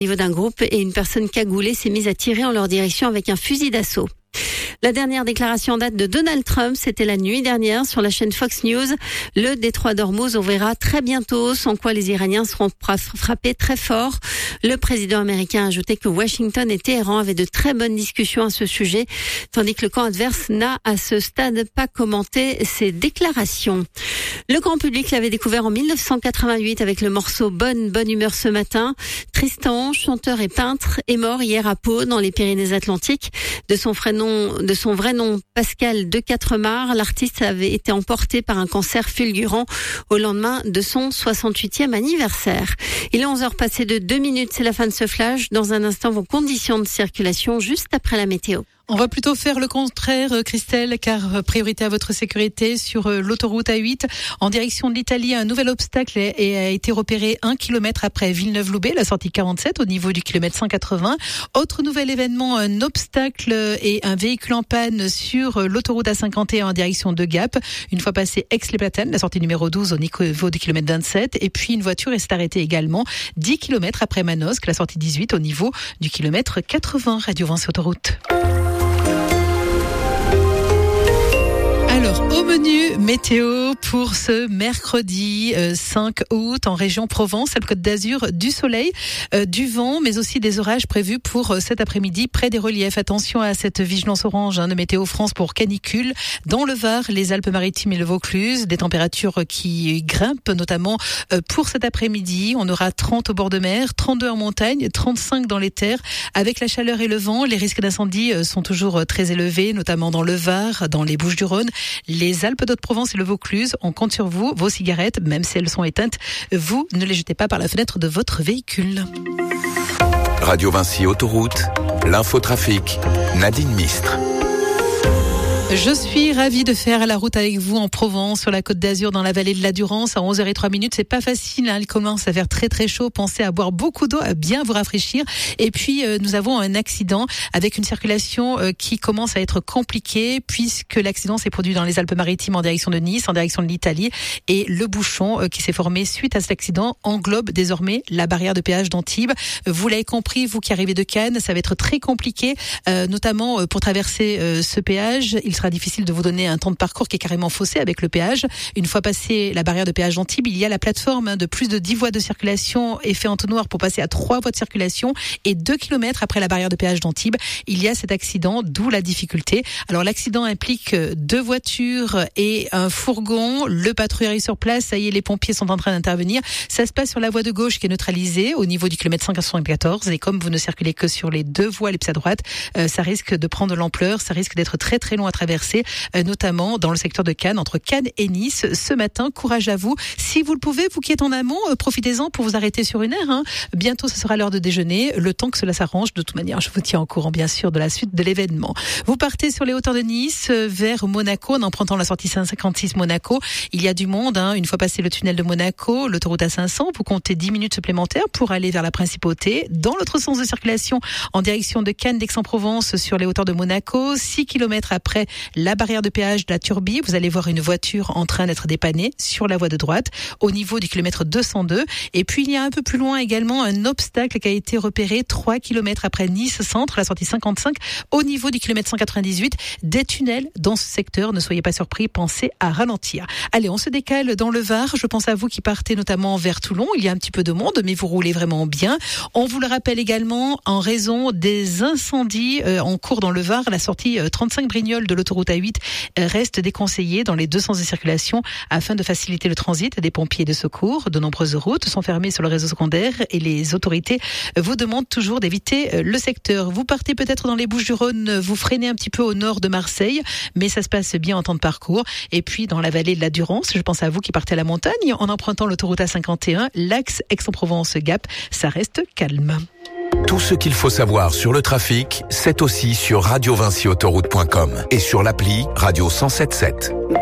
au niveau d'un groupe et une personne cagoulée s'est mise à tirer en leur direction avec un fusil d'assaut. La dernière déclaration en date de Donald Trump, c'était la nuit dernière sur la chaîne Fox News. Le détroit d'Ormuz, on verra très bientôt, sans quoi les Iraniens seront frappés très fort. Le président américain a ajouté que Washington et Téhéran avaient de très bonnes discussions à ce sujet, tandis que le camp adverse n'a à ce stade pas commenté ces déclarations. Le grand public l'avait découvert en 1988 avec le morceau Bonne humeur ce matin. Tristan, chanteur et peintre, est mort hier à Pau, dans les Pyrénées-Atlantiques. De son vrai nom, Pascal de Quatremar, l'artiste avait été emporté par un cancer fulgurant au lendemain de son 68e anniversaire. Il est 11h passé de 2 minutes, c'est la fin de ce flash. Dans un instant, vos conditions de circulation juste après la météo. On va plutôt faire le contraire, Christelle, car priorité à votre sécurité sur l'autoroute A8 en direction de l'Italie. Un nouvel obstacle a été repéré 1 km après Villeneuve-Loubet, la sortie 47 au niveau du kilomètre 180. Autre nouvel événement, un obstacle et un véhicule en panne sur l'autoroute A51 en direction de Gap. Une fois passé Aix-les-Platanes, la sortie numéro 12 au niveau du kilomètre 27. Et puis une voiture est arrêtée également 10 km après Manosque, la sortie 18 au niveau du kilomètre 80. Radio Vinci Autoroute. Alors, au menu météo pour ce mercredi 5 août en région Provence-Alpes-Côte d'Azur, du soleil, du vent, mais aussi des orages prévus pour cet après-midi près des reliefs. Attention à cette vigilance orange de Météo France pour canicule. Dans le Var, les Alpes-Maritimes et le Vaucluse, des températures qui grimpent notamment pour cet après-midi. On aura 30 au bord de mer, 32 en montagne, 35 dans les terres. Avec la chaleur et le vent, les risques d'incendie sont toujours très élevés, notamment dans le Var, dans les Bouches-du-Rhône. Les Alpes d'Haute-Provence et le Vaucluse, on compte sur vous. Vos cigarettes, même si elles sont éteintes, vous ne les jetez pas par la fenêtre de votre véhicule. Radio Vinci Autoroute, l'infotrafic, Nadine Mistre. Je suis ravie de faire la route avec vous en Provence, sur la Côte d'Azur, dans la vallée de la Durance, à 11h03. C'est pas facile, il commence à faire très très chaud. Pensez à boire beaucoup d'eau, à bien vous rafraîchir. Et puis, nous avons un accident avec une circulation qui commence à être compliquée, puisque l'accident s'est produit dans les Alpes-Maritimes en direction de Nice, en direction de l'Italie. Et le bouchon qui s'est formé suite à cet accident englobe désormais la barrière de péage d'Antibes. Vous l'avez compris, vous qui arrivez de Cannes, ça va être très compliqué, notamment pour traverser ce péage. Il sera difficile de vous donner un temps de parcours qui est carrément faussé avec le péage. Une fois passé la barrière de péage d'Antibes, il y a la plateforme de plus de 10 voies de circulation effet entonnoir pour passer à 3 voies de circulation, et 2 km après la barrière de péage d'Antibes, il y a cet accident, d'où la difficulté. Alors l'accident implique 2 voitures et un fourgon. Le patrouilleur est sur place, ça y est, les pompiers sont en train d'intervenir. Ça se passe sur la voie de gauche qui est neutralisée au niveau du kilomètre 574, et comme vous ne circulez que sur les 2 voies les plus à droite, ça risque de prendre l'ampleur, ça risque d'être très très long à traverser, notamment dans le secteur de Cannes, entre Cannes et Nice. Ce matin, courage à vous. Si vous le pouvez, vous qui êtes en amont, profitez-en pour vous arrêter sur une aire. Bientôt, ce sera l'heure de déjeuner, le temps que cela s'arrange. De toute manière, je vous tiens au courant, bien sûr, de la suite de l'événement. Vous partez sur les hauteurs de Nice, vers Monaco, en empruntant la sortie 556 Monaco. Il y a du monde, Une fois passé le tunnel de Monaco, l'autoroute A500, vous comptez 10 minutes supplémentaires pour aller vers la Principauté. Dans l'autre sens de circulation, en direction de Cannes, d'Aix-en-Provence, sur les hauteurs de Monaco, 6 km après la barrière de péage de la Turbie, vous allez voir une voiture en train d'être dépannée sur la voie de droite au niveau du kilomètre 202. Et puis il y a un peu plus loin également un obstacle qui a été repéré 3 km après Nice Centre, la sortie 55, au niveau du kilomètre 198. Des tunnels dans ce secteur, ne soyez pas surpris, pensez à ralentir. Allez, on se décale dans le Var. Je pense à vous qui partez notamment vers Toulon. Il y a un petit peu de monde, mais vous roulez vraiment bien. On vous le rappelle également, en raison des incendies en cours dans le Var, la sortie 35 Brignoles de l'autoroute A8 reste déconseillée dans les 2 sens de circulation afin de faciliter le transit des pompiers de secours. De nombreuses routes sont fermées sur le réseau secondaire et les autorités vous demandent toujours d'éviter le secteur. Vous partez peut-être dans les Bouches-du-Rhône, vous freinez un petit peu au nord de Marseille, mais ça se passe bien en temps de parcours. Et puis dans la vallée de la Durance, je pense à vous qui partez à la montagne en empruntant l'autoroute A51, l'axe Aix-en-Provence-Gap, ça reste calme. Tout ce qu'il faut savoir sur le trafic, c'est aussi sur radiovinciautoroute.com et sur l'appli Radio 107.7.